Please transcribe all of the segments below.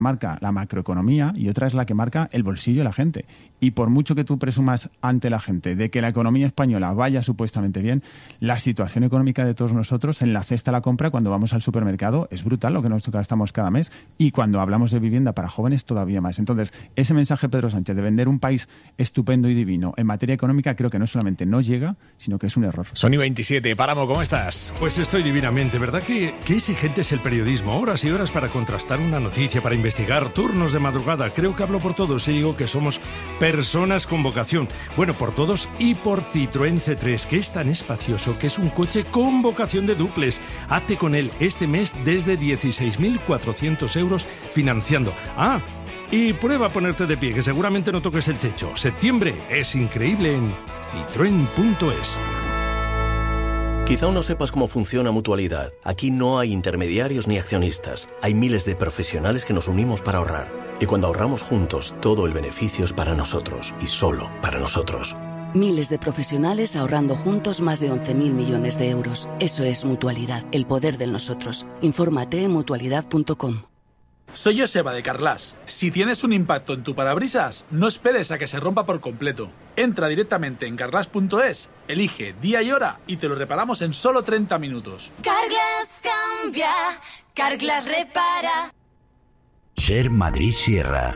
marca la macroeconomía y otra es la que marca el bolsillo de la gente. Y por mucho que tú presumas ante la gente de que la economía española vaya supuestamente bien, la situación económica de todos nosotros en la cesta de la compra cuando vamos al supermercado es brutal lo que nos gastamos cada mes, y cuando hablamos de vivienda para jóvenes todavía más. Entonces, ese mensaje de Pedro Sánchez de vender un país estupendo y divino en materia económica creo que no solamente no llega, sino que es un error. Sony 27, Páramo, ¿cómo estás? Pues estoy divinamente, ¿verdad? Qué exigente es el periodismo. Horas y horas para contrastar una noticia, para investigar, turnos de madrugada. Creo que hablo por todos y digo que somos personas con vocación. Bueno, por todos y por Citroën C3, que es tan espacioso que es un coche con vocación de duples. Hazte con él este mes desde 16.400 euros financiando. Y prueba a ponerte de pie, que seguramente no toques el techo. Septiembre es increíble en citroen.es. Quizá aún no sepas cómo funciona Mutualidad. Aquí no hay intermediarios ni accionistas. Hay miles de profesionales que nos unimos para ahorrar. Y cuando ahorramos juntos, todo el beneficio es para nosotros y solo para nosotros. Miles de profesionales ahorrando juntos más de 11.000 millones de euros. Eso es Mutualidad, el poder del nosotros. Infórmate en mutualidad.com. Soy Joseba de Carglass. Si tienes un impacto en tu parabrisas, no esperes a que se rompa por completo. Entra directamente en carglass.es, elige día y hora y te lo reparamos en solo 30 minutos. Carglass cambia, Carglass repara. Ser Madrid Sierra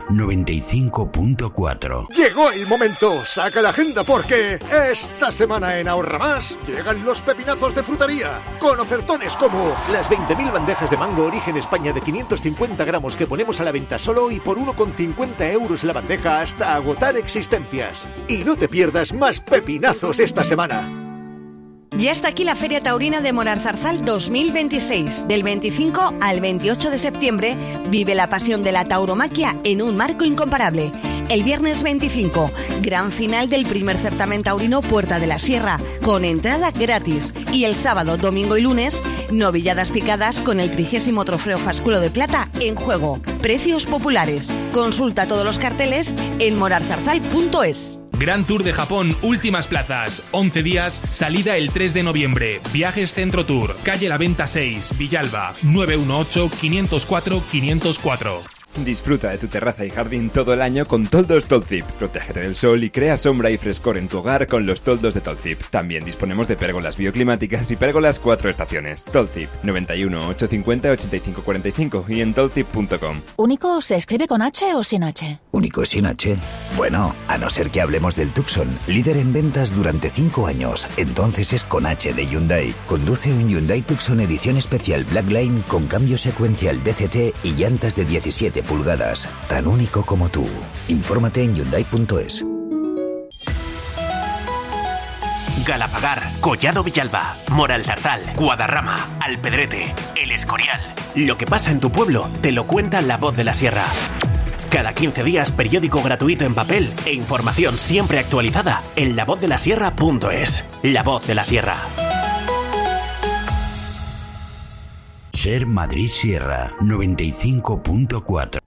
95.4. Llegó el momento, saca la agenda porque esta semana en Ahorra Más llegan los pepinazos de frutería con ofertones como las 20.000 bandejas de mango Origen España de 550 gramos que ponemos a la venta solo y por 1,50 euros la bandeja hasta agotar existencias. Y no te pierdas más pepinazos esta semana. Ya está aquí la Feria Taurina de Moralzarzal 2026. Del 25 al 28 de septiembre vive la pasión de la tauromaquia en un marco incomparable. El viernes 25, gran final del primer certamen taurino Puerta de la Sierra, con entrada gratis. Y el sábado, domingo y lunes, novilladas picadas con el 30º Trofeo Fasculo de Plata en juego. Precios populares. Consulta todos los carteles en moralzarzal.es. Gran Tour de Japón, últimas plazas, 11 días, salida el 3 de noviembre, Viajes Centro Tour, calle La Venta 6, Villalba, 918-504-504. Disfruta de tu terraza y jardín todo el año con toldos Tolzip. Protégete del sol y crea sombra y frescor en tu hogar con los toldos de Tolzip. También disponemos de pérgolas bioclimáticas y pérgolas 4 estaciones. Tolzip, 91 850 8545 y en tolzip.com. ¿Único se escribe con H o sin H? ¿Único sin H? Bueno, a no ser que hablemos del Tucson, líder en ventas durante 5 años. Entonces es con H de Hyundai. Conduce un Hyundai Tucson edición especial Blackline con cambio secuencial DCT y llantas de 17 pulgadas, tan único como tú. Infórmate en Hyundai.es. Galapagar, Collado Villalba, Moralzarzal, Guadarrama, Alpedrete, El Escorial. Lo que pasa en tu pueblo te lo cuenta La Voz de la Sierra. Cada 15 días periódico gratuito en papel e información siempre actualizada en lavozdelasierra.es. La Voz de la Sierra. Ser Madrid Sierra 95.4.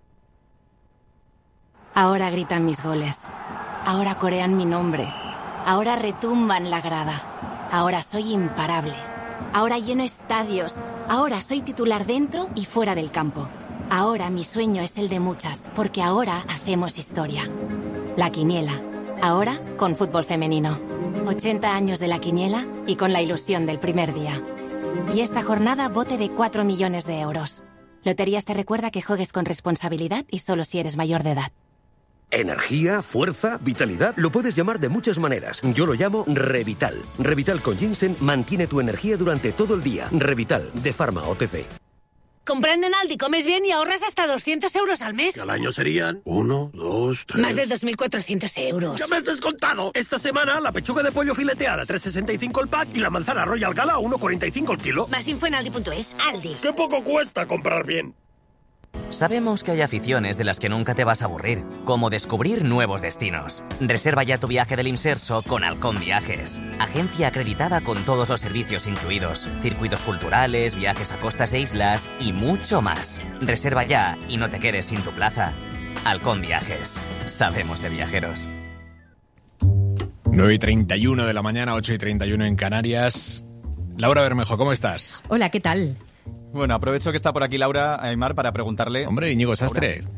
Ahora gritan mis goles. Ahora corean mi nombre. Ahora retumban la grada. Ahora soy imparable. Ahora lleno estadios. Ahora soy titular dentro y fuera del campo. Ahora mi sueño es el de muchas, porque ahora hacemos historia. La Quiniela. Ahora con fútbol femenino. 80 años de La Quiniela y con la ilusión del primer día. Y esta jornada bote de 4 millones de euros. Loterías te recuerda que juegues con responsabilidad y solo si eres mayor de edad. Energía, fuerza, vitalidad, lo puedes llamar de muchas maneras. Yo lo llamo Revital. Revital con ginseng mantiene tu energía durante todo el día. Revital, de Pharma OTC. Comprando en Aldi comes bien y ahorras hasta 200 euros al mes. Que al año serían 1, 2, 3... Más de 2.400 euros. ¡Ya me has descontado! Esta semana la pechuga de pollo fileteada 3,65 el pack y la manzana Royal Gala 1,45 el kilo. Más info en Aldi.es. Aldi. ¡Qué poco cuesta comprar bien! Sabemos que hay aficiones de las que nunca te vas a aburrir, como descubrir nuevos destinos. Reserva ya tu viaje del Imserso con Halcón Viajes, agencia acreditada con todos los servicios incluidos, circuitos culturales, viajes a costas e islas y mucho más. Reserva ya y no te quedes sin tu plaza. Halcón Viajes, sabemos de viajeros. 9:31 de la mañana, 8:31 en Canarias. Laura Bermejo, ¿cómo estás? Hola, ¿qué tal? Bueno, aprovecho que está por aquí Laura Aymar para preguntarle... Hombre, Íñigo Sastre.